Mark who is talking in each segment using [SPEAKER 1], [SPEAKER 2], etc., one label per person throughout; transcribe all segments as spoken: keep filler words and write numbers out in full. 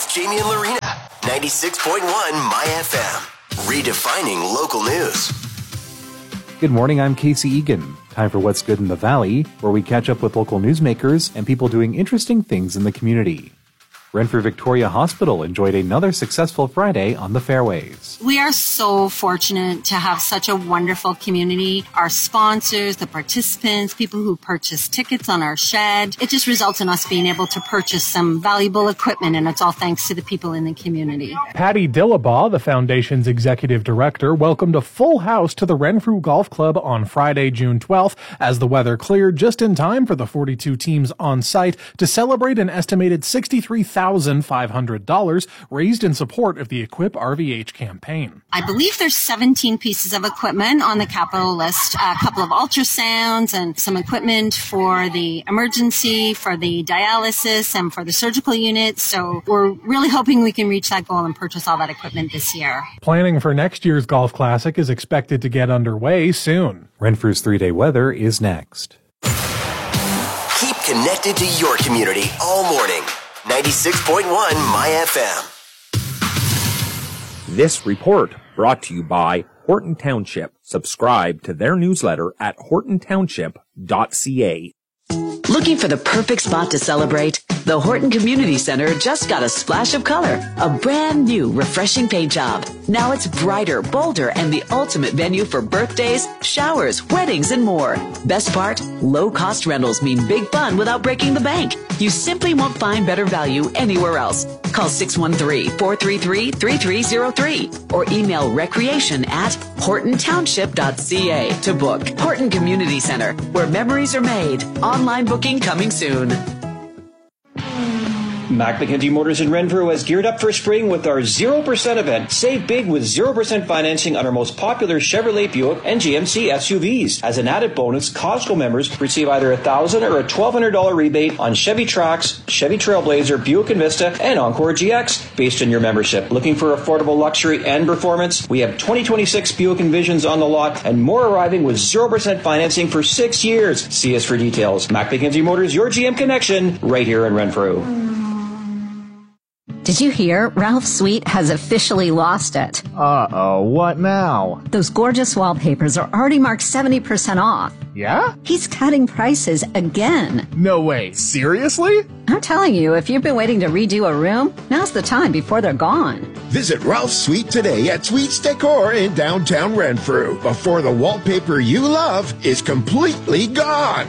[SPEAKER 1] Jamie and Lorena. ninety-six point one My F M. Redefining local news.
[SPEAKER 2] Good morning, I'm Casey Egan. Time for What's Good in the Valley, where we catch up with local newsmakers and people doing interesting things in the community. Renfrew Victoria Hospital enjoyed another successful Friday on the fairways.
[SPEAKER 3] We are so fortunate to have such a wonderful community. Our sponsors, the participants, people who purchase tickets on our shed. It just results in us being able to purchase some valuable equipment, and it's all thanks to the people in the community.
[SPEAKER 4] Patty Dillabaugh, the foundation's executive director, welcomed a full house to the Renfrew Golf Club on Friday, June twelfth, as the weather cleared just in time for the forty-two teams on site to celebrate an estimated sixty-three thousand one thousand five hundred dollars raised in support of the Equip R V H campaign.
[SPEAKER 3] I believe there's seventeen pieces of equipment on the capital list, a couple of ultrasounds and some equipment for the emergency, for the dialysis, and for the surgical unit. So we're really hoping we can reach that goal and purchase all that equipment this year.
[SPEAKER 4] Planning for next year's Golf Classic is expected to get underway soon.
[SPEAKER 2] Renfrew's three-day weather is next.
[SPEAKER 1] Keep connected to your community all morning. ninety-six point one My F M.
[SPEAKER 5] This report brought to you by Horton Township. Subscribe to their newsletter at horton township dot c a.
[SPEAKER 6] Looking for the perfect spot to celebrate? The Horton Community Center just got a splash of color. A brand new, refreshing paint job. Now it's brighter, bolder, and the ultimate venue for birthdays, showers, weddings, and more. Best part? Low-cost rentals mean big fun without breaking the bank. You simply won't find better value anywhere else. Call six one three, four three three, three three zero three or email recreation at horton township dot c a to book. Horton Community Center, where memories are made. Online booking coming soon.
[SPEAKER 7] Mac McKenzie Motors in Renfrew has geared up for spring with our zero percent event. Save big with zero percent financing on our most popular Chevrolet, Buick, and G M C S U Vs. As an added bonus, Costco members receive either a one thousand dollars or a twelve hundred dollars rebate on Chevy Trax, Chevy Trailblazer, Buick Envista, and Encore G X based on your membership. Looking for affordable luxury and performance? We have twenty twenty-six Buick Envisions on the lot and more arriving with zero percent financing for six years. See us for details. Mac McKenzie Motors, your G M connection, right here in Renfrew.
[SPEAKER 8] Did you hear? Ralph Sweet has officially lost it.
[SPEAKER 9] Uh-oh, what now?
[SPEAKER 8] Those gorgeous wallpapers are already marked seventy percent off.
[SPEAKER 9] Yeah?
[SPEAKER 8] He's cutting prices again.
[SPEAKER 9] No way. Seriously?
[SPEAKER 8] I'm telling you, if you've been waiting to redo a room, now's the time before they're gone.
[SPEAKER 10] Visit Ralph Sweet today at Sweet's Decor in downtown Renfrew before the wallpaper you love is completely gone.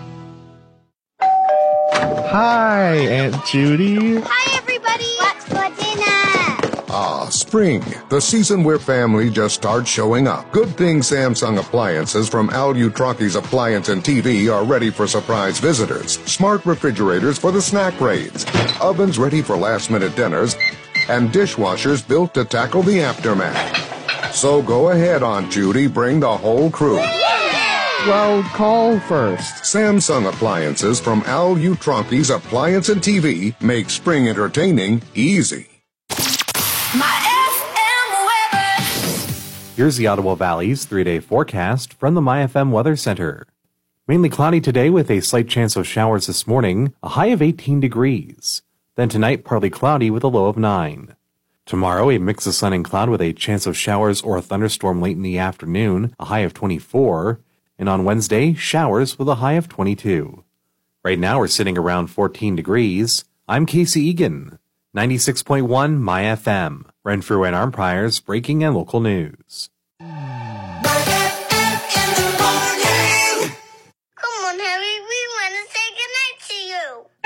[SPEAKER 9] Hi, Aunt Judy.
[SPEAKER 11] Hi, everybody. What's for dinner?
[SPEAKER 12] Ah, spring, the season where family just starts showing up. Good thing Samsung appliances from Al Utraki's Appliance and T V are ready for surprise visitors. Smart refrigerators for the snack raids, ovens ready for last-minute dinners, and dishwashers built to tackle the aftermath. So go ahead, Aunt Judy, bring the whole crew.
[SPEAKER 9] Well, call first.
[SPEAKER 12] Samsung appliances from Al Utraki's Appliance and T V make spring entertaining easy.
[SPEAKER 1] My F M weather.
[SPEAKER 2] Here's the Ottawa Valley's three-day forecast from the My F M Weather Center. Mainly cloudy today with a slight chance of showers this morning, a high of eighteen degrees. Then tonight, partly cloudy with a low of nine. Tomorrow, a mix of sun and cloud with a chance of showers or a thunderstorm late in the afternoon, a high of twenty-four. And on Wednesday, showers with a high of twenty-two. Right now, we're sitting around fourteen degrees. I'm Casey Egan, ninety-six point one My F M, Renfrew and Armpires, breaking and local news.
[SPEAKER 11] Come on, Harry, we want to say goodnight to you.